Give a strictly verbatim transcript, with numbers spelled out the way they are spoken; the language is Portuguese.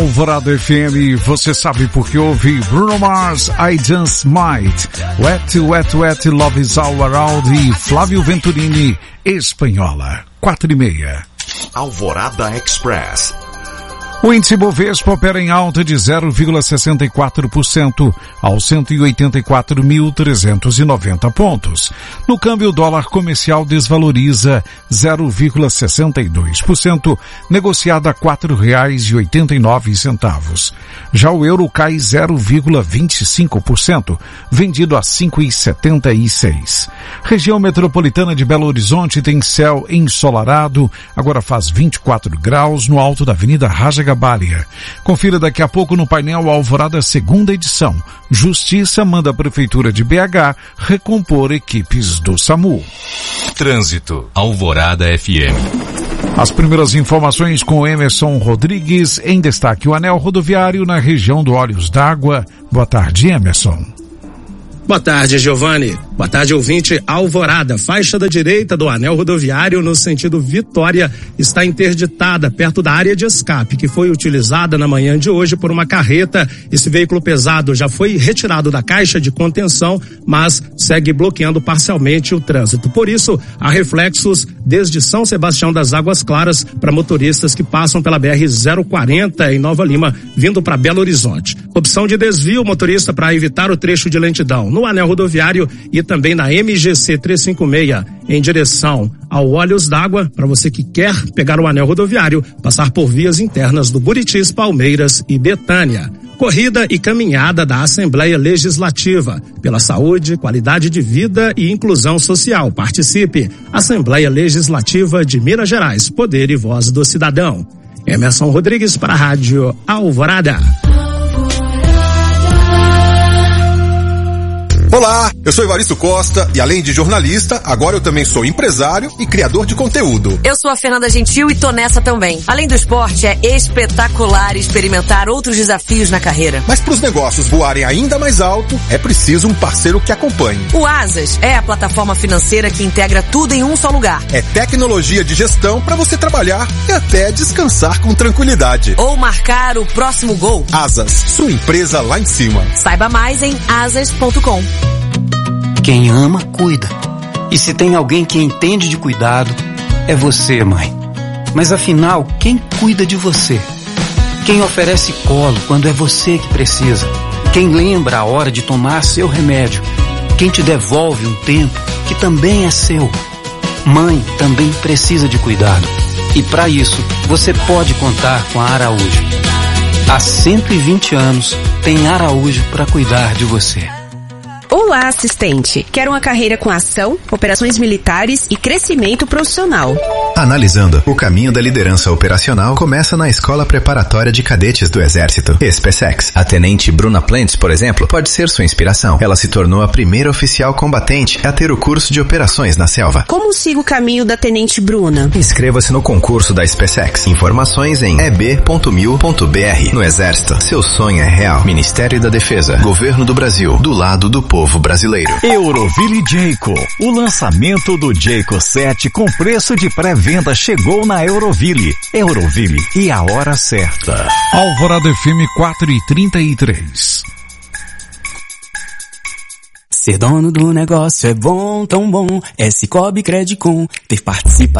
Alvorada F M, você sabe porque ouve Bruno Mars, I Just Might, Wet, Wet, Wet, Love is All Around e Flávio Venturini, Espanhola, quatro e meia. Alvorada Express. O índice Bovespa opera em alta de zero vírgula sessenta e quatro por cento aos cento e oitenta e quatro mil trezentos e noventa pontos. No câmbio, o dólar comercial desvaloriza zero vírgula sessenta e dois por cento, negociado a quatro reais e oitenta e nove centavos. Já o euro cai zero vírgula vinte e cinco por cento, vendido a cinco reais e setenta e seis. Região metropolitana de Belo Horizonte tem céu ensolarado, agora faz vinte e quatro graus no alto da Avenida Raja Gabalia. Confira daqui a pouco no painel Alvorada segunda edição. Justiça manda a Prefeitura de B H recompor equipes do SAMU. Trânsito. Alvorada F M. As primeiras informações com Emerson Rodrigues. Em destaque, o anel rodoviário na região do Olhos d'Água. Boa tarde, Emerson. Boa tarde, Giovanni. Boa tarde, ouvinte. Alvorada, faixa da direita do anel rodoviário no sentido Vitória está interditada perto da área de escape, que foi utilizada na manhã de hoje por uma carreta. Esse veículo pesado já foi retirado da caixa de contenção, mas segue bloqueando parcialmente o trânsito. Por isso, há reflexos desde São Sebastião das Águas Claras para motoristas que passam pela B R zero quarenta em Nova Lima, vindo para Belo Horizonte. Opção de desvio, motorista, para evitar o trecho de lentidão no anel rodoviário e também na M G C trezentos e cinquenta e seis em direção ao Olhos d'Água, para você que quer pegar o anel rodoviário, passar por vias internas do Buritis, Palmeiras e Betânia. Corrida e caminhada da Assembleia Legislativa pela saúde, qualidade de vida e inclusão social. Participe. Assembleia Legislativa de Minas Gerais. Poder e voz do cidadão. Emerson Rodrigues para a Rádio Alvorada. Olá, eu sou Evaristo Costa e além de jornalista, agora eu também sou empresário e criador de conteúdo. Eu sou a Fernanda Gentil e tô nessa também. Além do esporte, é espetacular experimentar outros desafios na carreira. Mas para os negócios voarem ainda mais alto, é preciso um parceiro que acompanhe. O Asas é a plataforma financeira que integra tudo em um só lugar. É tecnologia de gestão para você trabalhar e até descansar com tranquilidade. Ou marcar o próximo gol. Asas, sua empresa lá em cima. Saiba mais em asas ponto com. Quem ama, cuida. E se tem alguém que entende de cuidado, é você, mãe. Mas afinal, quem cuida de você? Quem oferece colo quando é você que precisa? Quem lembra a hora de tomar seu remédio? Quem te devolve um tempo que também é seu? Mãe também precisa de cuidado. E para isso, você pode contar com a Araújo. Há cento e vinte anos, tem Araújo para cuidar de você. Olá, assistente. Quero uma carreira com ação, operações militares e crescimento profissional. Analisando, o caminho da liderança operacional começa na Escola Preparatória de Cadetes do Exército, SpaceX. A tenente Bruna Plentes, por exemplo, pode ser sua inspiração. Ela se tornou a primeira oficial combatente a ter o curso de operações na selva. Como sigo o caminho da tenente Bruna? Inscreva-se no concurso da SpaceX. Informações em e b ponto mil ponto b r. No Exército, seu sonho é real. Ministério da Defesa, Governo do Brasil, do lado do povo brasileiro. Euroville Jayco. O lançamento do Jayco sete com preço de pré-venda chegou na Euroville. Euroville e a hora certa. Alvorada F M quatro e trinta e três. Ser dono do negócio é bom, tão bom. É Cicobi Credicom. Ter participação